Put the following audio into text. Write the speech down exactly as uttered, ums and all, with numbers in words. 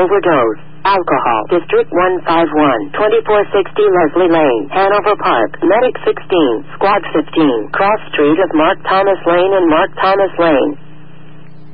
overdose, alcohol. District one five one, twenty-four sixty Leslie Lane, Hanover Park. Medic sixteen, Squad fifteen, cross street of Mark Thomas Lane and Mark Thomas Lane.